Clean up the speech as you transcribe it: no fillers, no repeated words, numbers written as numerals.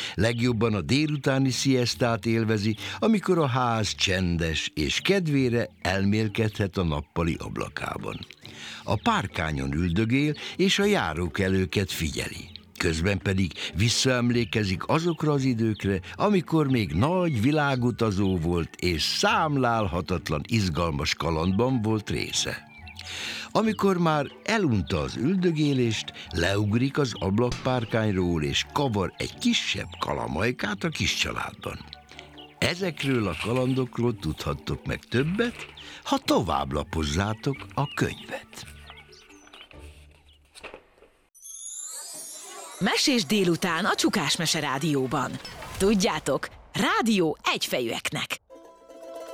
Legjobban a délutáni sziesztát élvezi, amikor a ház csendes, és kedvére elmélkedhet a nappali ablakában. A párkányon üldögél, és a járókelőket figyeli. Közben pedig visszaemlékezik azokra az időkre, amikor még nagy világutazó volt, és számlálhatatlan izgalmas kalandban volt része. Amikor már elunta az üldögélést, leugrik az ablakpárkányról, és kavar egy kisebb kalamajkát a kis családban. Ezekről a kalandokról tudhattok meg többet, ha tovább lapozzátok a könyvet. Mesés délután a Csukás Mese Rádióban. Tudjátok, rádió egyfejűeknek.